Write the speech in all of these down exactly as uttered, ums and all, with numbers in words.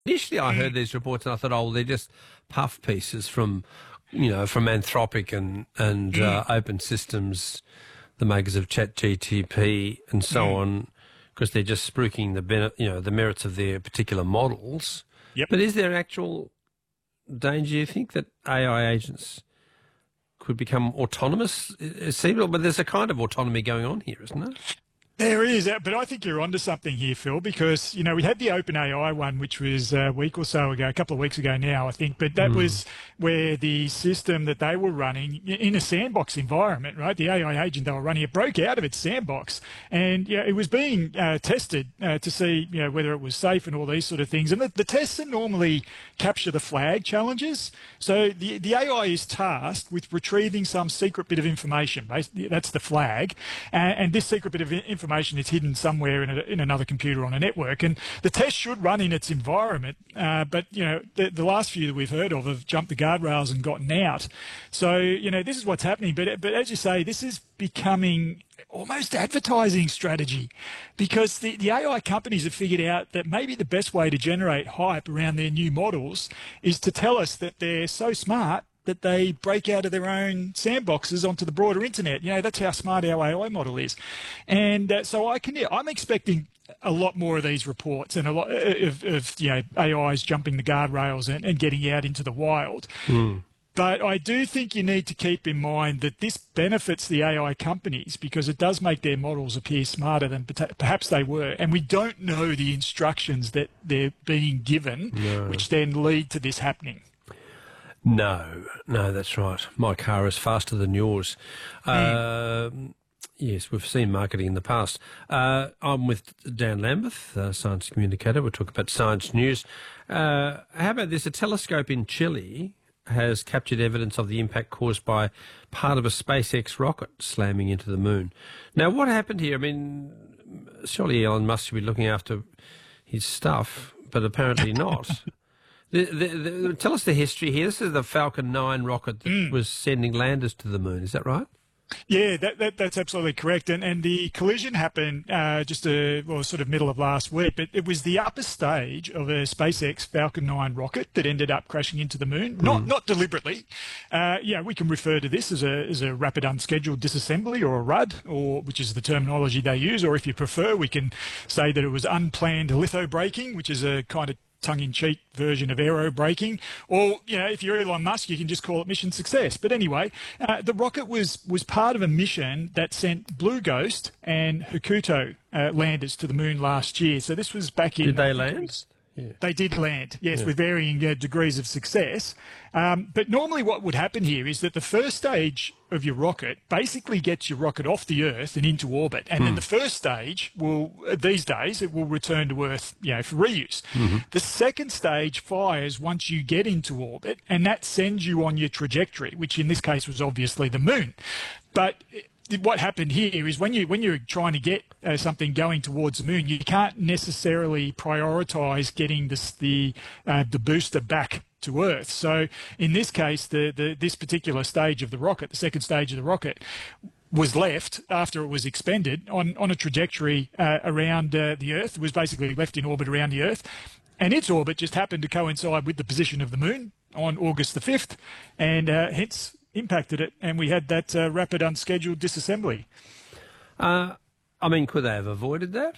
Initially, I heard these reports and I thought, oh, well, they're just puff pieces from, you know, from Anthropic and and uh, Open Systems, the makers of ChatGPT and so Mm. on, because they're just spruiking the bene- you know the merits of their particular models. Yep. But is there actual danger, you think, that A I agents could become autonomous? It seems, but there's a kind of autonomy going on here, isn't there? There is, uh, but I think you're onto something here, Phil, because, you know, we had the OpenAI one, which was a week or so ago, a couple of weeks ago now, I think, but that Mm. was where the system that they were running in a sandbox environment, right? The A I agent they were running, it broke out of its sandbox, and yeah, it was being uh, tested uh, to see, you know, whether it was safe and all these sort of things. And the, the tests are normally capture the flag challenges. So the, the A I is tasked with retrieving some secret bit of information. Basically, that's the flag, and, and this secret bit of information is hidden somewhere in, a, in another computer on a network, and the test should run in its environment. Uh, but you know, the, the last few that we've heard of have jumped the guardrails and gotten out. So you know, this is what's happening. But but as you say, this is becoming almost advertising strategy, because the, the A I companies have figured out that maybe the best way to generate hype around their new models is to tell us that they're so smart that they break out of their own sandboxes onto the broader internet. You know, that's how smart our A I model is. And uh, so I can, yeah, I'm expecting a lot more of these reports and a lot of, of you know, A Is jumping the guardrails and, and getting out into the wild. Mm. But I do think you need to keep in mind that this benefits the A I companies because it does make their models appear smarter than perhaps they were. And we don't know the instructions that they're being given, No. which then lead to this happening. No, no, that's right. My car is faster than yours. Mm. Uh, yes, we've seen marketing in the past. Uh, I'm with Dan Lambeth, uh, science communicator. We're talking about science news. Uh, how about this? A telescope in Chile has captured evidence of the impact caused by part of a SpaceX rocket slamming into the moon. Now, what happened here? I mean, surely Elon Musk should be looking after his stuff, but apparently not. The, the, the, tell us the history here. This is the Falcon nine rocket that Mm. was sending landers to the moon. Is that right? Yeah, that, that that's absolutely correct. And and the collision happened uh, just a well, sort of middle of last week. But it was the upper stage of a SpaceX Falcon nine rocket that ended up crashing into the moon. Mm. Not not deliberately. Uh, yeah, we can refer to this as a as a rapid unscheduled disassembly or a R U D, or which is the terminology they use. Or if you prefer, we can say that it was unplanned litho braking, which is a kind of tongue-in-cheek version of aero braking, or you know, if you're Elon Musk, you can just call it mission success. But anyway, uh, the rocket was was part of a mission that sent Blue Ghost and Hakuto uh, landers to the moon last year. So this was back in. Did they land? Yeah. They did land, yes, Yeah. with varying uh, degrees of success. Um, but normally what would happen here is that the first stage of your rocket basically gets your rocket off the Earth and into orbit. And then the first stage will, uh, these days, it will return to Earth, you know, for reuse. The second stage fires once you get into orbit, and that sends you on your trajectory, which in this case was obviously the moon. But what happened here is when you when you're trying to get uh, something going towards the moon, you can't necessarily prioritise getting this, the uh, the booster back to Earth. So in this case, the, the this particular stage of the rocket, the second stage of the rocket, was left after it was expended on on a trajectory uh, around uh, the Earth. It was basically left in orbit around the Earth, and its orbit just happened to coincide with the position of the moon on August the fifth, and uh, hence impacted it, and we had that uh, rapid unscheduled disassembly. Uh, I mean, could they have avoided that?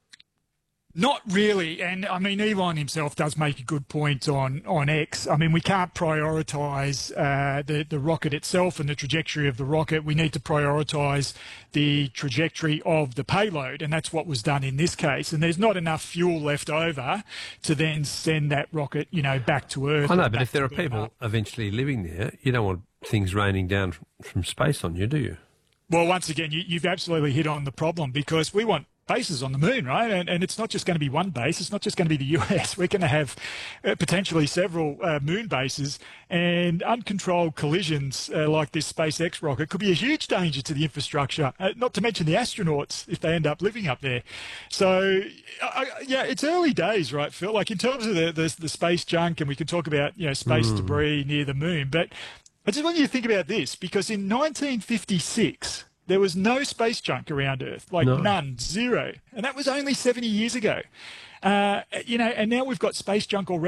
Not really, and I mean, Elon himself does make a good point on, on X. I mean, we can't prioritise uh, the, the rocket itself and the trajectory of the rocket. We need to prioritise the trajectory of the payload, and that's what was done in this case. And there's not enough fuel left over to then send that rocket, you know, back to Earth. I know, but if there are people up. eventually living there, you don't want things raining down from, from space on you, do you? Well, once again, you, you've absolutely hit on the problem, because we want bases on the moon, right? And, and it's not just going to be one base. It's not just going to be the U S. We're going to have uh, potentially several uh, moon bases, and uncontrolled collisions uh, like this SpaceX rocket could be a huge danger to the infrastructure, uh, not to mention the astronauts if they end up living up there. So, I, yeah, it's early days, right, Phil? Like in terms of the, the, the space junk, and we can talk about, you know, space Mm. debris near the moon, but I just want you to think about this, because in nineteen fifty-six, there was no space junk around Earth, like No. none, zero. And that was only seventy years ago. Uh, you know, and now we've got space junk already.